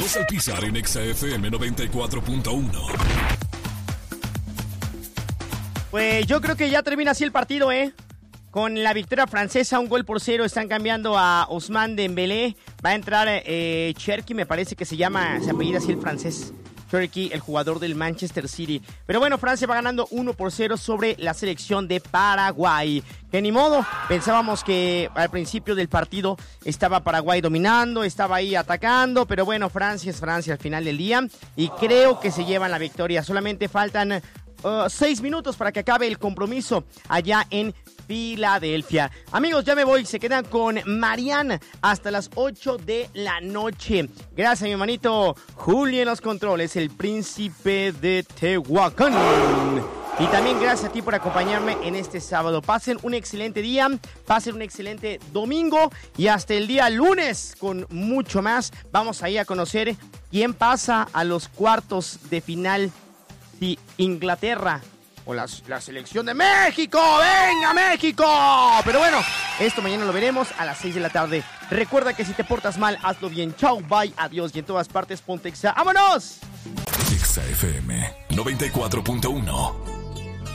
Los Alpizar en Exa FM 94.1. Pues yo creo que ya termina así el partido, con la victoria francesa, 1-0, están cambiando a Ousmane Dembélé. Va a entrar Cherki, me parece que se apellida así el francés. Cherki, el jugador del Manchester City. Pero bueno, Francia va ganando 1-0 sobre la selección de Paraguay. Que ni modo, pensábamos que al principio del partido estaba Paraguay dominando, estaba ahí atacando. Pero bueno, Francia es Francia al final del día. Y creo que se llevan la victoria. Solamente faltan 6 minutos para que acabe el compromiso allá en Filadelfia. Amigos, ya me voy. Se quedan con Mariana hasta las 8 de la noche. Gracias a mi hermanito Juli en los controles, el príncipe de Tehuacán. Y también gracias a ti por acompañarme en este sábado. Pasen un excelente día, pasen un excelente domingo y hasta el día lunes con mucho más. Vamos ahí a conocer quién pasa a los cuartos de final. Si Inglaterra o la selección de México. ¡Venga, México! Pero bueno, esto mañana lo veremos a las 6 de la tarde. Recuerda que si te portas mal, hazlo bien. Chao, bye, adiós. Y en todas partes, ponte Exa. ¡Vámonos! Exa FM 94.1.